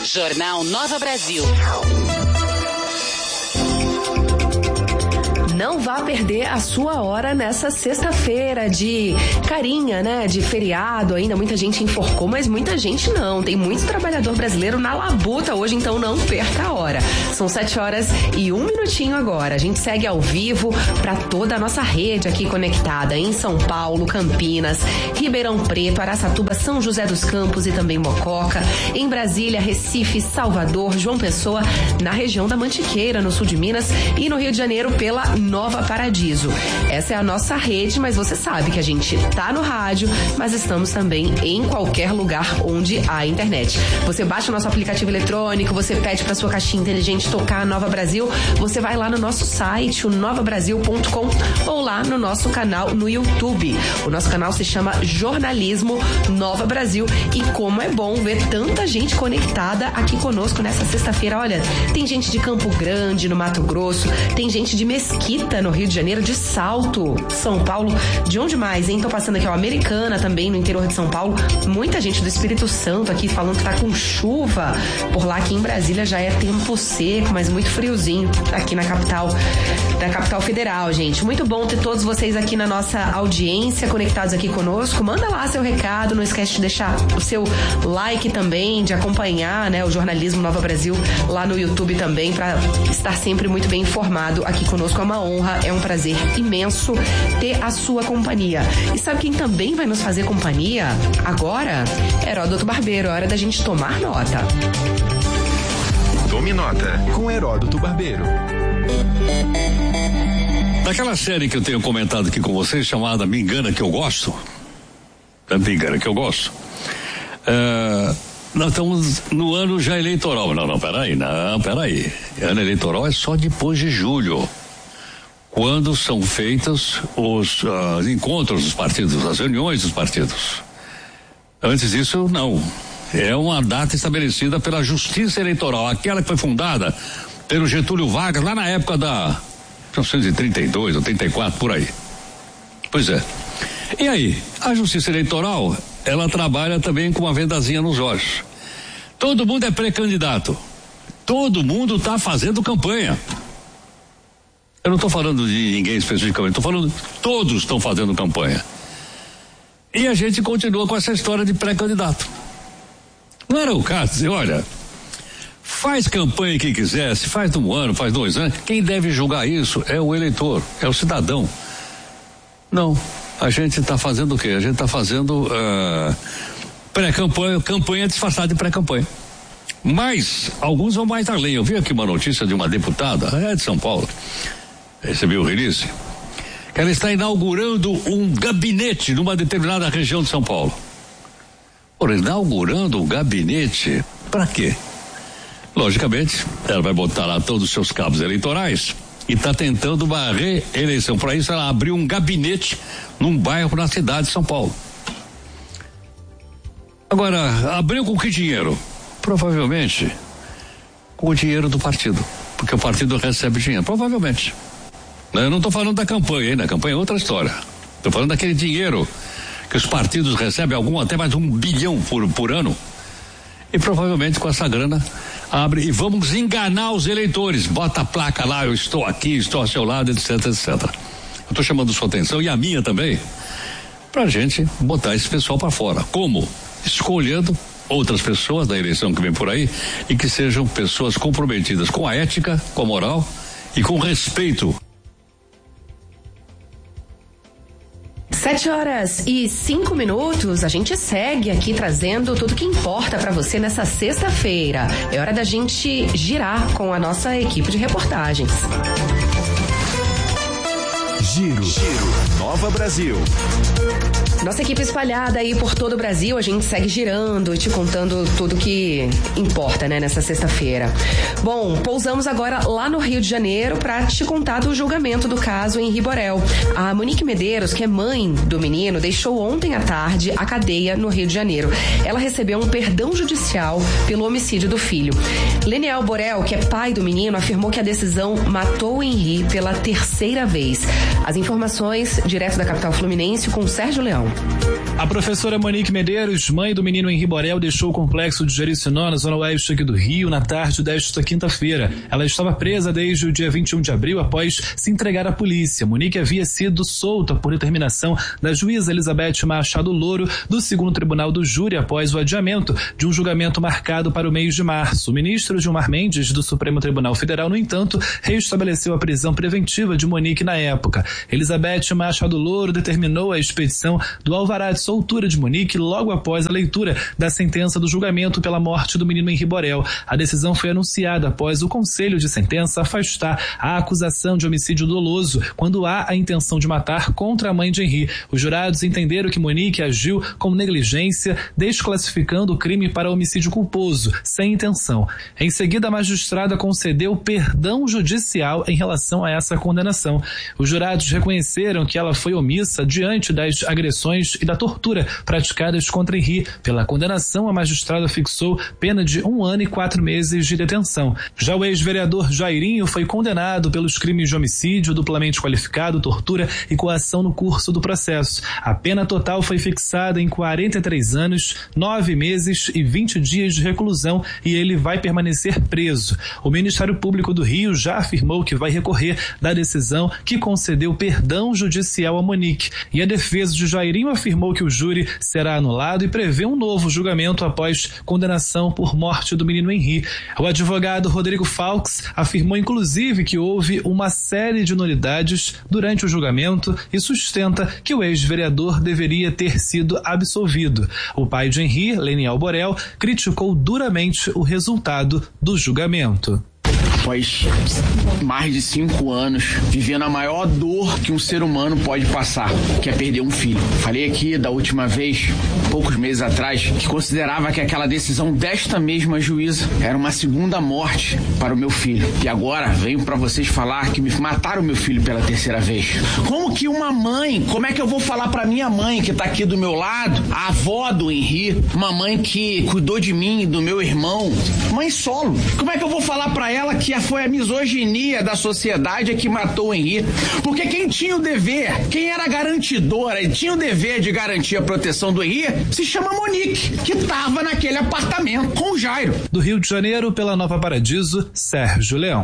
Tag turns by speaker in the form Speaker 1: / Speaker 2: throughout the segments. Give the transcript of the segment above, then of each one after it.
Speaker 1: Jornal Nova Brasil.
Speaker 2: Não vá perder a sua hora nessa sexta-feira de carinha, né? De feriado ainda. Muita gente enforcou, mas muita gente não. Tem muito trabalhador brasileiro na labuta hoje, então não perca a hora. São 7h01 agora. A gente segue ao vivo para toda a nossa rede aqui conectada em São Paulo, Campinas, Ribeirão Preto, Araçatuba, São José dos Campos e também Mococa. Em Brasília, Recife, Salvador, João Pessoa, na região da Mantiqueira, no sul de Minas, e no Rio de Janeiro pela Nova Paradiso. Essa é a nossa rede, mas você sabe que a gente tá no rádio, mas estamos também em qualquer lugar onde há internet. Você baixa o nosso aplicativo eletrônico, você pede para sua caixinha inteligente tocar Nova Brasil, você vai lá no nosso site, o novabrasil.com, ou lá no nosso canal no YouTube. O nosso canal se chama Jornalismo Nova Brasil, e como é bom ver tanta gente conectada aqui conosco nessa sexta-feira. Olha, tem gente de Campo Grande, no Mato Grosso, tem gente de Mesquita, no Rio de Janeiro, de Salto, São Paulo, de onde mais, hein? Tô passando aqui, ó, Americana também, no interior de São Paulo, muita gente do Espírito Santo aqui falando que tá com chuva por lá. Aqui em Brasília já é tempo seco, mas muito friozinho aqui na capital federal, gente. Muito bom ter todos vocês aqui na nossa audiência, conectados aqui conosco. Manda lá seu recado, não esquece de deixar o seu like também, de acompanhar, né, o Jornalismo Nova Brasil lá no YouTube também, para estar sempre muito bem informado aqui conosco. É uma honra, é um prazer imenso ter a sua companhia. E sabe quem também vai nos fazer companhia agora? Heródoto Barbeiro. É hora da gente tomar nota.
Speaker 3: Tome nota com Heródoto Barbeiro.
Speaker 4: Naquela série que eu tenho comentado aqui com vocês, chamada Me Engana Que Eu Gosto, Me Engana Que Eu Gosto, nós estamos no ano já eleitoral. Peraí. Ano eleitoral é só depois de julho, quando são feitos os encontros dos partidos, as reuniões dos partidos. Antes disso, não. É uma data estabelecida pela Justiça Eleitoral, aquela que foi fundada pelo Getúlio Vargas lá na época da 1932 ou 34, por aí. Pois é. E aí, a Justiça Eleitoral, ela trabalha também com uma vendazinha nos olhos. Todo mundo é pré-candidato. Todo mundo está fazendo campanha. Eu não estou falando de ninguém especificamente, estou falando, todos estão fazendo campanha. E a gente continua com essa história de pré-candidato. Não era o caso de dizer, olha, faz campanha quem quiser, se faz um ano, faz 2 anos, quem deve julgar isso é o eleitor, é o cidadão. Não, a gente está fazendo o quê? A gente está fazendo pré-campanha, campanha disfarçada de pré-campanha. Mas alguns vão mais além. Eu vi aqui uma notícia de uma deputada, de São Paulo, recebi o release, que ela está inaugurando um gabinete numa determinada região de São Paulo. Por inaugurando um gabinete, para quê? Logicamente, ela vai botar lá todos os seus cabos eleitorais e está tentando uma reeleição. Para isso, ela abriu um gabinete num bairro na cidade de São Paulo. Agora, abriu com que dinheiro? Provavelmente com o dinheiro do partido, porque o partido recebe dinheiro, provavelmente. Eu não estou falando da campanha, hein? Na campanha é outra história. Estou falando daquele dinheiro que os partidos recebem, até mais de 1 bilhão por ano. E provavelmente com essa grana abre e vamos enganar os eleitores. Bota a placa lá, eu estou aqui, estou ao seu lado, etc, etc. Eu estou chamando sua atenção e a minha também, pra gente botar esse pessoal para fora. Como? Escolhendo outras pessoas da eleição que vem por aí e que sejam pessoas comprometidas com a ética, com a moral e com respeito.
Speaker 2: 7h05, a gente segue aqui trazendo tudo que importa para você nessa sexta-feira. É hora da gente girar com a nossa equipe de reportagens.
Speaker 3: Giro Nova Brasil.
Speaker 2: Nossa equipe espalhada aí por todo o Brasil, a gente segue girando e te contando tudo que importa, né, nessa sexta-feira. Bom, pousamos agora lá no Rio de Janeiro para te contar do julgamento do caso Henri Borel. A Monique Medeiros, que é mãe do menino, deixou ontem à tarde a cadeia no Rio de Janeiro. Ela recebeu um perdão judicial pelo homicídio do filho. Leniel Borel, que é pai do menino, afirmou que a decisão matou o Henri pela 3ª vez. As informações direto da capital fluminense com Sérgio Leão.
Speaker 1: A professora Monique Medeiros, mãe do menino Henri Borel, deixou o complexo de Jericinó, na zona oeste aqui do Rio, na tarde desta quinta-feira. Ela estava presa desde o dia 21 de abril, após se entregar à polícia. Monique havia sido solta por determinação da juíza Elizabeth Machado Louro, do 2º Tribunal do Júri, após o adiamento de um julgamento marcado para o mês de março. O ministro Gilmar Mendes, do Supremo Tribunal Federal, no entanto, reestabeleceu a prisão preventiva de Monique na época. Elizabeth Machado Louro determinou a expedição do alvará de soltura de Monique logo após a leitura da sentença do julgamento pela morte do menino Henri Borel. A decisão foi anunciada após o Conselho de Sentença afastar a acusação de homicídio doloso quando há a intenção de matar contra a mãe de Henri. Os jurados entenderam que Monique agiu com negligência, desclassificando o crime para homicídio culposo, sem intenção. Em seguida, a magistrada concedeu perdão judicial em relação a essa condenação. Os jurados reconheceram que ela foi omissa diante das agressões e da tortura praticadas contra Henri. Pela condenação, a magistrada fixou pena de 1 ano e 4 meses de detenção. Já o ex-vereador Jairinho foi condenado pelos crimes de homicídio, duplamente qualificado, tortura e coação no curso do processo. A pena total foi fixada em 43 anos, 9 meses e 20 dias de reclusão e ele vai permanecer preso. O Ministério Público do Rio já afirmou que vai recorrer da decisão que concedeu perdão judicial a Monique. E a defesa de Jairinho afirmou que o júri será anulado e prevê um novo julgamento após condenação por morte do menino Henri. O advogado Rodrigo Faux afirmou inclusive que houve uma série de nulidades durante o julgamento e sustenta que o ex-vereador deveria ter sido absolvido. O pai de Henri, Leniel Borel, criticou duramente o resultado do julgamento.
Speaker 5: Após mais de 5 anos, vivendo a maior dor que um ser humano pode passar, que é perder um filho. Falei aqui da última vez, poucos meses atrás, que considerava que aquela decisão desta mesma juíza era uma segunda morte para o meu filho. E agora venho para vocês falar que me mataram meu filho pela 3ª vez. Como que uma mãe, como é que eu vou falar para minha mãe que tá aqui do meu lado, a avó do Henri, uma mãe que cuidou de mim e do meu irmão, mãe solo, como é que eu vou falar para ela que foi a misoginia da sociedade que matou o Henri? Porque quem tinha o dever, quem era garantidora e tinha o dever de garantir a proteção do Henri, se chama Monique, que estava naquele apartamento com o Jairo.
Speaker 1: Do Rio de Janeiro, pela Nova Paradiso, Sérgio Leão.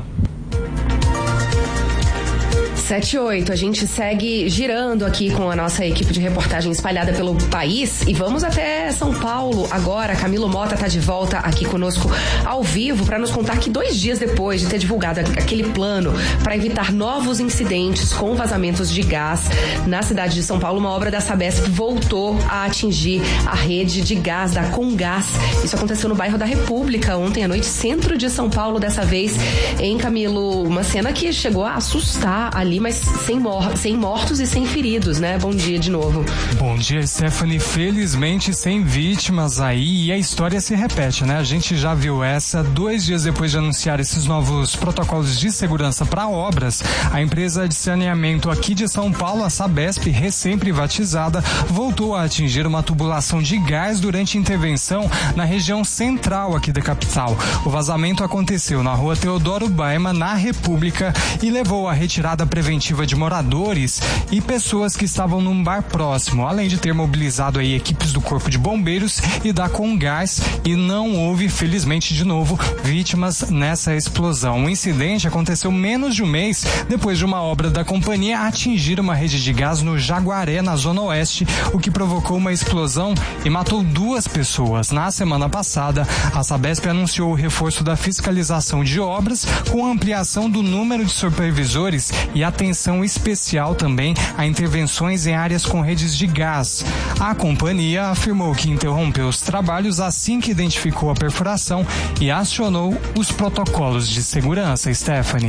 Speaker 2: 7:08, a gente segue girando aqui com a nossa equipe de reportagem espalhada pelo país e vamos até São Paulo agora. Camilo Mota está de volta aqui conosco ao vivo para nos contar que 2 dias depois de ter divulgado aquele plano para evitar novos incidentes com vazamentos de gás na cidade de São Paulo, uma obra da Sabesp voltou a atingir a rede de gás da Comgás. Isso aconteceu no bairro da República ontem à noite, centro de São Paulo, dessa vez em Camilo, uma cena que chegou a assustar ali, mas sem mortos e sem feridos, né? Bom dia de novo.
Speaker 6: Bom dia, Stephanie. Felizmente sem vítimas aí, e a história se repete, né? A gente já viu essa 2 dias depois de anunciar esses novos protocolos de segurança para obras. A empresa de saneamento aqui de São Paulo, a Sabesp, recém-privatizada, voltou a atingir uma tubulação de gás durante intervenção na região central aqui da capital. O vazamento aconteceu na rua Teodoro Baima, na República, e levou à retirada preventiva de moradores e pessoas que estavam num bar próximo, além de ter mobilizado aí equipes do Corpo de Bombeiros e da Comgás, e não houve, felizmente de novo, vítimas nessa explosão. O incidente aconteceu menos de um mês depois de uma obra da companhia atingir uma rede de gás no Jaguaré, na Zona Oeste, o que provocou uma explosão e matou 2 pessoas. Na semana passada, a Sabesp anunciou o reforço da fiscalização de obras com ampliação do número de supervisores e atenção especial também a intervenções em áreas com redes de gás. A companhia afirmou que interrompeu os trabalhos assim que identificou a perfuração e acionou os protocolos de segurança. Stephanie.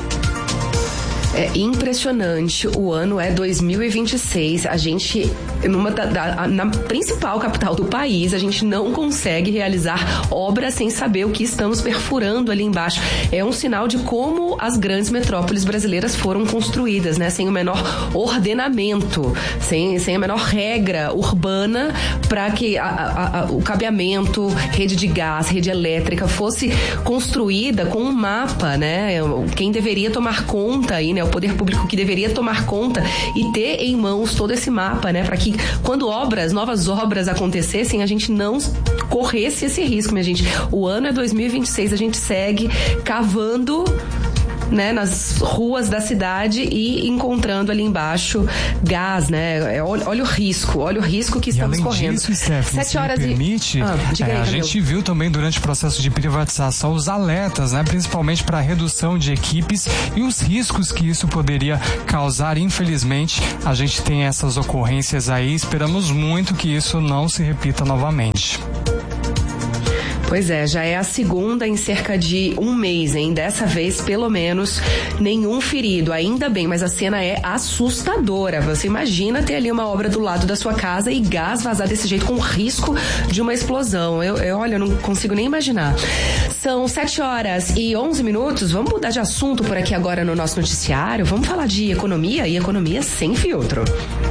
Speaker 2: É impressionante, o ano é 2026, a gente, na principal capital do país, a gente não consegue realizar obras sem saber o que estamos perfurando ali embaixo. É um sinal de como as grandes metrópoles brasileiras foram construídas, né? Sem o menor ordenamento, sem a menor regra urbana para que o cabeamento, rede de gás, rede elétrica fosse construída com um mapa, né? Quem deveria tomar conta aí, né? né? O poder público que deveria tomar conta e ter em mãos todo esse mapa, né? Para que quando novas obras acontecessem, a gente não corresse esse risco, minha gente. O ano é 2026, a gente segue cavando, né, nas ruas da cidade e encontrando ali embaixo gás, né? Olha o risco que estamos correndo.
Speaker 6: Disso, Stephanie,
Speaker 2: 7 horas
Speaker 6: permite, a gente viu também durante o processo de privatização os alertas, né, principalmente para a redução de equipes e os riscos que isso poderia causar. Infelizmente, a gente tem essas ocorrências aí, esperamos muito que isso não se repita novamente.
Speaker 2: Pois é, já é a segunda em cerca de um mês, hein? Dessa vez, pelo menos, nenhum ferido. Ainda bem, mas a cena é assustadora. Você imagina ter ali uma obra do lado da sua casa e gás vazar desse jeito com risco de uma explosão. Olha, eu não consigo nem imaginar. São 7 horas e 11 minutos. Vamos mudar de assunto por aqui agora no nosso noticiário. Vamos falar de economia e economia sem filtro.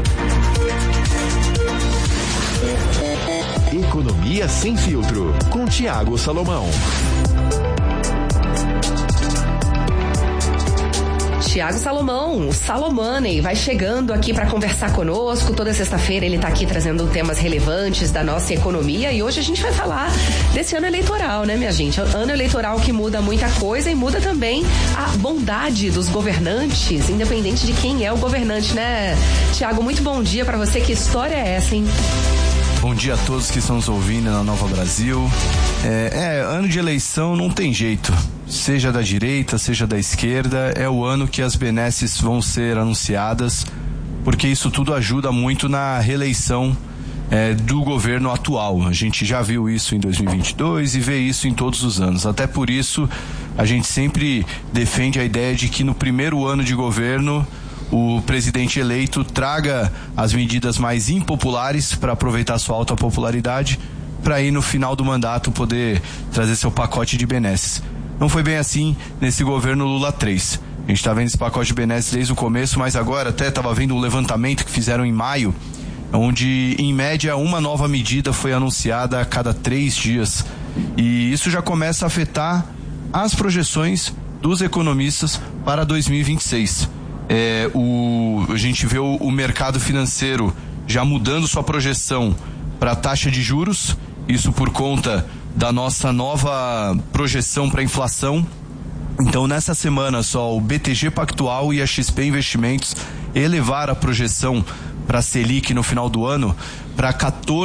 Speaker 3: Economia Sem Filtro, com Thiago Salomão.
Speaker 2: Thiago Salomão, o Salomoney, vai chegando aqui para conversar conosco. Toda sexta-feira ele está aqui trazendo temas relevantes da nossa economia e hoje a gente vai falar desse ano eleitoral, né, minha gente? Ano eleitoral que muda muita coisa e muda também a bondade dos governantes, independente de quem é o governante, né? Thiago, muito bom dia para você. Que história é essa, hein?
Speaker 7: Bom dia a todos que estão nos ouvindo na Nova Brasil. Ano de eleição não tem jeito. Seja da direita, seja da esquerda, é o ano que as benesses vão ser anunciadas, porque isso tudo ajuda muito na reeleição do governo atual. A gente já viu isso em 2022 e vê isso em todos os anos. Até por isso, a gente sempre defende a ideia de que no primeiro ano de governo o presidente eleito traga as medidas mais impopulares para aproveitar sua alta popularidade, para aí no final do mandato poder trazer seu pacote de benesses. Não foi bem assim nesse governo Lula 3. A gente está vendo esse pacote de benesses desde o começo, mas agora até estava vendo um levantamento que fizeram em maio, onde em média uma nova medida foi anunciada a cada 3 dias. E isso já começa a afetar as projeções dos economistas para 2026. A gente vê o mercado financeiro já mudando sua projeção para a taxa de juros, isso por conta da nossa nova projeção para a inflação. Então, nessa semana só o BTG Pactual e a XP Investimentos elevaram a projeção para a Selic no final do ano para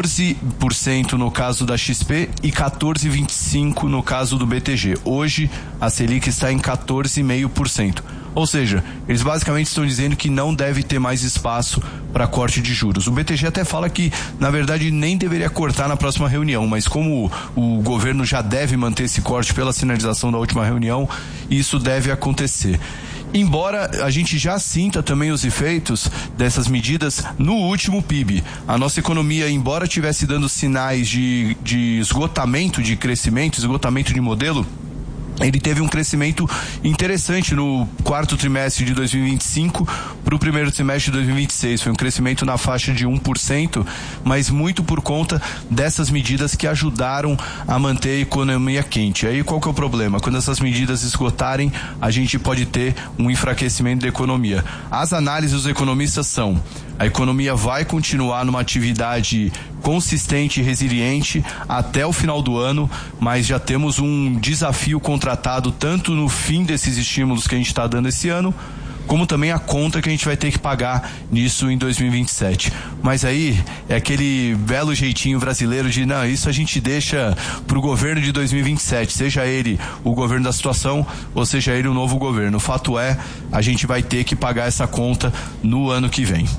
Speaker 7: 14% no caso da XP e 14,25% no caso do BTG. Hoje a Selic está em 14,5%. Ou seja, eles basicamente estão dizendo que não deve ter mais espaço para corte de juros. O BTG até fala que, na verdade, nem deveria cortar na próxima reunião, mas como o governo já deve manter esse corte pela sinalização da última reunião, isso deve acontecer. Embora a gente já sinta também os efeitos dessas medidas no último PIB. A nossa economia, embora estivesse dando sinais de esgotamento de crescimento, esgotamento de modelo, ele teve um crescimento interessante no quarto trimestre de 2025 para o primeiro trimestre de 2026. Foi um crescimento na faixa de 1%, mas muito por conta dessas medidas que ajudaram a manter a economia quente. Aí qual que é o problema? Quando essas medidas esgotarem, a gente pode ter um enfraquecimento da economia. As análises dos economistas são: a economia vai continuar numa atividade consistente e resiliente até o final do ano, mas já temos um desafio contratado tanto no fim desses estímulos que a gente está dando esse ano, como também a conta que a gente vai ter que pagar nisso em 2027. Mas aí é aquele belo jeitinho brasileiro de, não, isso a gente deixa para o governo de 2027, seja ele o governo da situação ou seja ele o novo governo. O fato é, a gente vai ter que pagar essa conta no ano que vem.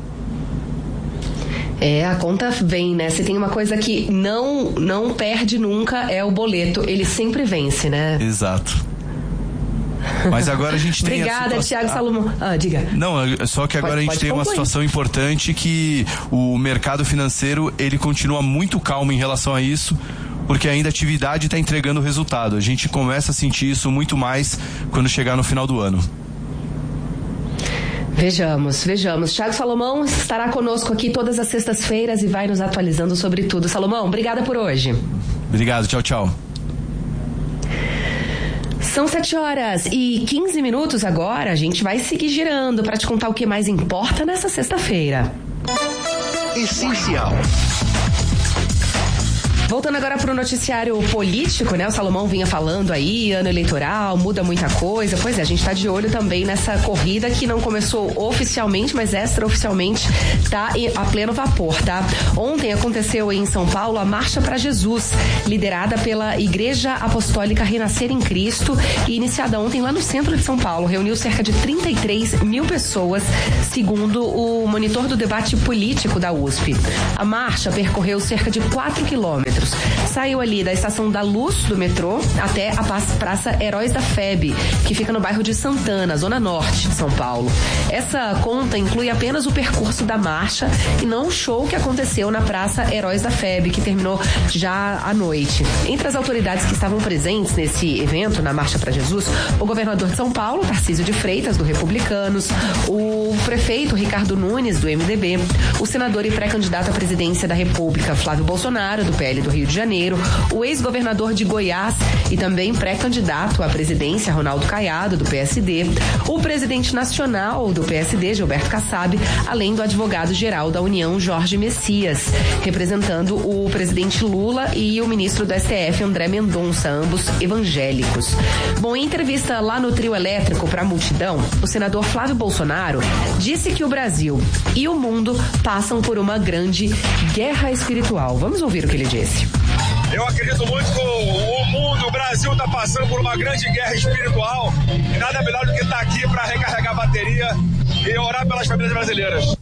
Speaker 2: A conta vem, né? Se tem uma coisa que não perde nunca, é o boleto. Ele sempre vence, né?
Speaker 7: Exato. Mas agora a gente tem
Speaker 2: Obrigada, Thiago Salomão. Diga.
Speaker 7: Não, só que agora a gente tem uma situação importante que o mercado financeiro, ele continua muito calmo em relação a isso, porque ainda a atividade está entregando resultado. A gente começa a sentir isso muito mais quando chegar no final do ano.
Speaker 2: Vejamos. Thiago Salomão estará conosco aqui todas as sextas-feiras e vai nos atualizando sobre tudo. Salomão, obrigada por hoje.
Speaker 7: Obrigado, tchau.
Speaker 2: São 7h15 agora. A gente vai seguir girando para te contar o que mais importa nessa sexta-feira.
Speaker 3: Essencial.
Speaker 2: Voltando agora para o noticiário político, né? O Salomão vinha falando aí, ano eleitoral, muda muita coisa. Pois é, a gente está de olho também nessa corrida que não começou oficialmente, mas extraoficialmente está a pleno vapor, tá? Ontem aconteceu em São Paulo a Marcha para Jesus, liderada pela Igreja Apostólica Renascer em Cristo e iniciada ontem lá no centro de São Paulo. Reuniu cerca de 33 mil pessoas, segundo o monitor do debate político da USP. A marcha percorreu cerca de 4 quilômetros. Saiu ali da Estação da Luz do metrô até a Praça Heróis da FEB, que fica no bairro de Santana, zona norte de São Paulo. Essa conta inclui apenas o percurso da marcha e não o show que aconteceu na Praça Heróis da FEB, que terminou já à noite. Entre as autoridades que estavam presentes nesse evento, na Marcha para Jesus, o governador de São Paulo, Tarcísio de Freitas, do Republicanos, o prefeito Ricardo Nunes, do MDB, o senador e pré-candidato à presidência da República, Flávio Bolsonaro, do PL do Rio de Janeiro, o ex-governador de Goiás e também pré-candidato à presidência, Ronaldo Caiado, do PSD, o presidente nacional do PSD, Gilberto Kassab, além do advogado-geral da União, Jorge Messias, representando o presidente Lula e o ministro do STF, André Mendonça, ambos evangélicos. Bom, em entrevista lá no Trio Elétrico para a multidão, o senador Flávio Bolsonaro disse que o Brasil e o mundo passam por uma grande guerra espiritual. Vamos ouvir o que ele disse.
Speaker 8: Eu acredito muito que o mundo, o Brasil está passando por uma grande guerra espiritual e nada melhor do que estar aqui para recarregar a bateria e orar pelas famílias brasileiras.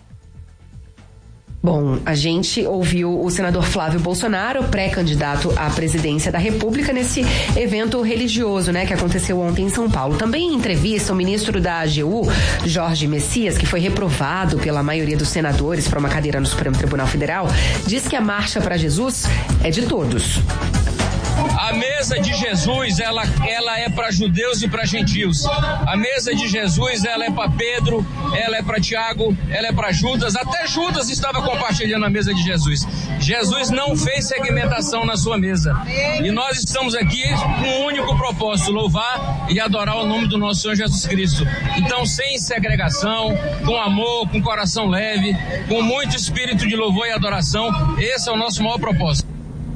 Speaker 2: Bom, a gente ouviu o senador Flávio Bolsonaro, pré-candidato à presidência da República, nesse evento religioso, né, que aconteceu ontem em São Paulo. Também em entrevista, o ministro da AGU, Jorge Messias, que foi reprovado pela maioria dos senadores para uma cadeira no Supremo Tribunal Federal, disse que a Marcha para Jesus é de todos.
Speaker 9: A mesa de Jesus, ela é para judeus e para gentios. A mesa de Jesus, ela é para Pedro, ela é para Tiago, ela é para Judas. Até Judas estava compartilhando a mesa de Jesus. Jesus não fez segmentação na sua mesa. E nós estamos aqui com um único propósito: louvar e adorar o nome do nosso Senhor Jesus Cristo. Então, sem segregação, com amor, com coração leve, com muito espírito de louvor e adoração, esse é o nosso maior propósito.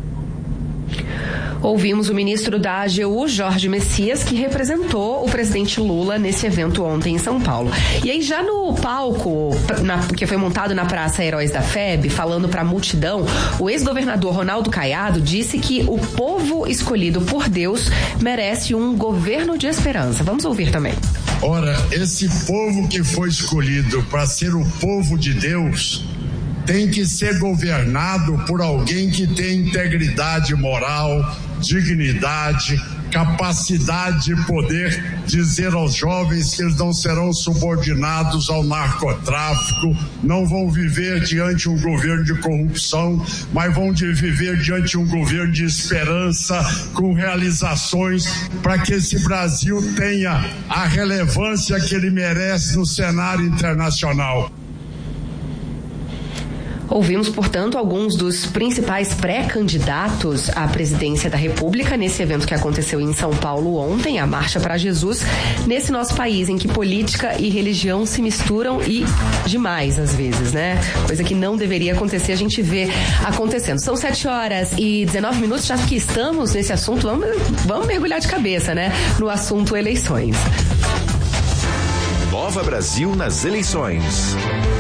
Speaker 2: Ouvimos o ministro da AGU, Jorge Messias, que representou o presidente Lula nesse evento ontem em São Paulo. E aí, já no palco que foi montado na Praça Heróis da FEB, falando para a multidão, o ex-governador Ronaldo Caiado disse que o povo escolhido por Deus merece um governo de esperança. Vamos ouvir também.
Speaker 10: Ora, esse povo que foi escolhido para ser o povo de Deus tem que ser governado por alguém que tem integridade moral, dignidade, capacidade de poder dizer aos jovens que eles não serão subordinados ao narcotráfico, não vão viver diante um governo de corrupção, mas vão viver diante um governo de esperança, com realizações, para que esse Brasil tenha a relevância que ele merece no cenário internacional.
Speaker 2: Ouvimos, portanto, alguns dos principais pré-candidatos à presidência da República nesse evento que aconteceu em São Paulo ontem, a Marcha para Jesus, nesse nosso país em que política e religião se misturam e demais às vezes, né? Coisa que não deveria acontecer, a gente vê acontecendo. São 7h19, já que estamos nesse assunto, vamos mergulhar de cabeça, né? No assunto eleições.
Speaker 3: Nova Brasil nas eleições.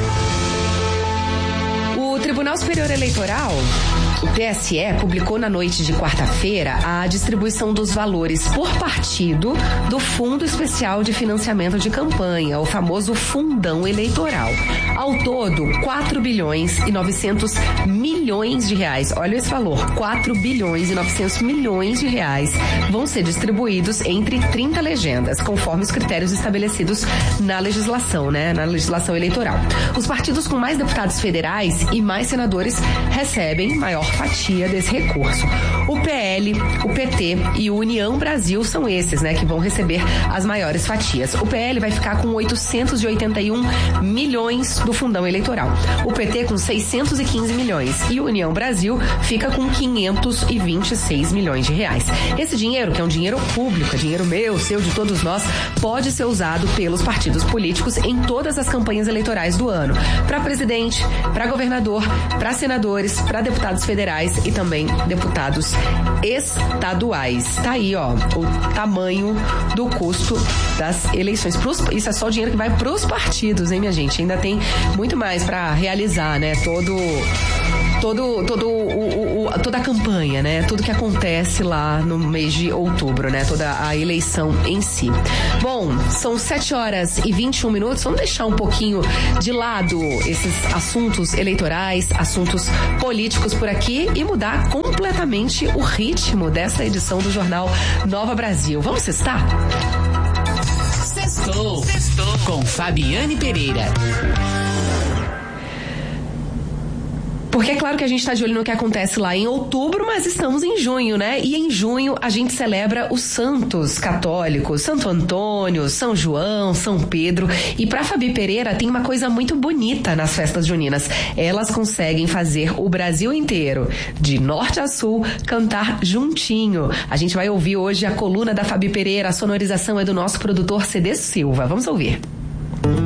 Speaker 2: O Tribunal Superior Eleitoral, o TSE, publicou na noite de quarta-feira a distribuição dos valores por partido do Fundo Especial de Financiamento de Campanha, o famoso Fundão Eleitoral. Ao todo, 4 bilhões e 900 milhões de reais. Olha esse valor, 4 bilhões e 900 milhões de reais vão ser distribuídos entre 30 legendas, conforme os critérios estabelecidos na legislação, né? Na legislação eleitoral. Os partidos com mais deputados federais e mais senadores recebem maior fatia desse recurso. O PL, o PT e o União Brasil são esses, né, que vão receber as maiores fatias. O PL vai ficar com 881 milhões do fundão eleitoral. O PT com 615 milhões e o União Brasil fica com 526 milhões de reais. Esse dinheiro, que é um dinheiro público, é dinheiro meu, seu, de todos nós, pode ser usado pelos partidos políticos em todas as campanhas eleitorais do ano. Para presidente, para governador, para senadores, para deputados federais e também deputados estaduais. Tá aí, ó, o tamanho do custo das eleições. Isso é só o dinheiro que vai pros partidos, hein, minha gente? Ainda tem muito mais para realizar, né? Toda a campanha, né? Tudo que acontece lá no mês de outubro, né? Toda a eleição em si. Bom, são 7h21. Vamos deixar um pouquinho de lado esses assuntos eleitorais, assuntos políticos por aqui e mudar completamente o ritmo dessa edição do Jornal Nova Brasil. Vamos sextar?
Speaker 11: Sextou com Fabiane Pereira.
Speaker 2: Porque é claro que a gente está de olho no que acontece lá em outubro, mas estamos em junho, né? E em junho a gente celebra os santos católicos, Santo Antônio, São João, São Pedro. E para Fabi Pereira tem uma coisa muito bonita nas festas juninas. Elas conseguem fazer o Brasil inteiro, de norte a sul, cantar juntinho. A gente vai ouvir hoje a coluna da Fabi Pereira, a sonorização é do nosso produtor CD Silva. Vamos ouvir.